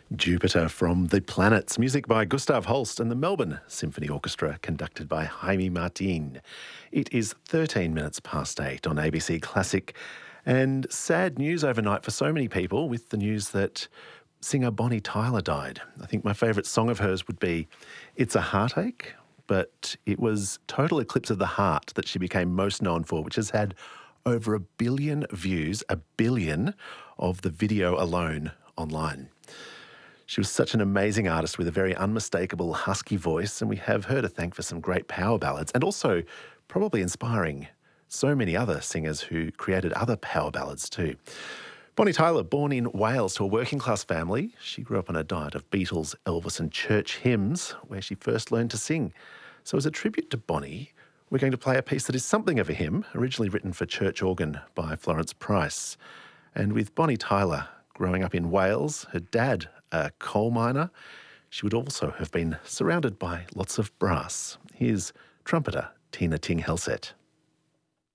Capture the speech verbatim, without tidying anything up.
Jupiter from the Planets, music by Gustav Holst and the Melbourne Symphony Orchestra, conducted by Jaime Martin. It is thirteen minutes past eight on A B C Classic, and sad news overnight for so many people with the news that singer Bonnie Tyler died. I think my favourite song of hers would be It's a Heartache, but it was Total Eclipse of the Heart that she became most known for, which has had over a billion views, a billion of the video alone online. She was such an amazing artist with a very unmistakable husky voice, and we have her to thank for some great power ballads and also probably inspiring so many other singers who created other power ballads too. Bonnie Tyler, born in Wales to a working class family, she grew up on a diet of Beatles, Elvis and church hymns, where she first learned to sing. So as a tribute to Bonnie, we're going to play a piece that is something of a hymn, originally written for church organ by Florence Price. And with Bonnie Tyler growing up in Wales, her dad a coal miner, she would also have been surrounded by lots of brass. Here's trumpeter Tina Ting Helseth.